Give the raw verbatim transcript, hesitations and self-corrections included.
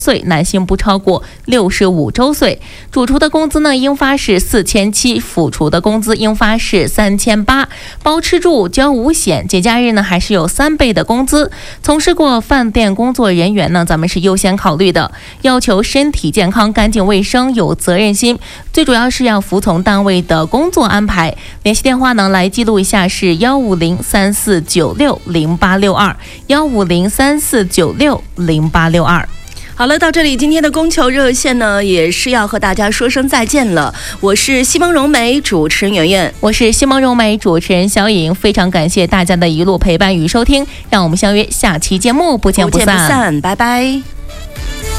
岁，男性不超过六十五周岁。主厨的工资呢，应发是四千七，副厨的工资应发是三千八，包吃住交五险，节假日呢还是有三倍的工资。从事过饭店工作人员呢，咱们是优先考虑的，要求身体健康、干净卫生、有责任心，最主要是要服从单位的工作安排。联系电话呢，来记录一下是幺五零三四九六零八六二，幺五零三四九六零八六二。 好了，到这里今天的供求热线呢，也是要和大家说声再见了。我是西蒙融媒主持人圆圆， 我是西蒙融媒主持人小颖，非常感谢大家的一路陪伴与收听，让我们相约下期节目不见不散， 不见不散，拜拜。